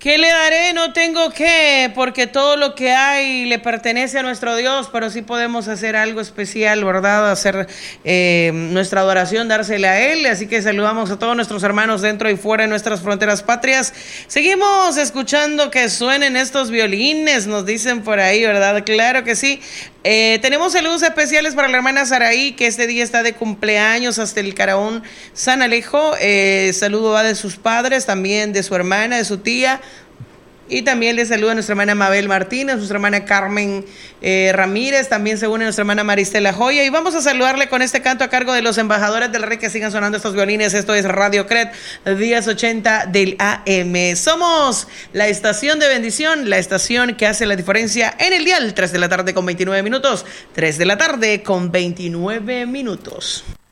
¿Qué le daré? No tengo qué, porque todo lo que hay le pertenece a nuestro Dios, pero sí podemos hacer algo especial, ¿verdad? Hacer nuestra adoración, dársela a Él. Así que saludamos a todos nuestros hermanos dentro y fuera de nuestras fronteras patrias. Seguimos escuchando que suenen estos violines, nos dicen por ahí, ¿verdad? Claro que sí. Tenemos saludos especiales para la hermana Saraí, que este día está de cumpleaños hasta el Caraón San Alejo. Saludo va de sus padres, también de su hermana, de su tía. Y también le saluda a nuestra hermana Mabel Martínez, nuestra hermana Carmen Ramírez, también se une nuestra hermana Maristela Joya. Y vamos a saludarle con este canto a cargo de los embajadores del rey, que sigan sonando estos violines. Esto es Radio Cred 1080 del AM. Somos la estación de bendición, la estación que hace la diferencia en el dial. 3 de la tarde con 29 minutos. 3 de la tarde con 29 minutos.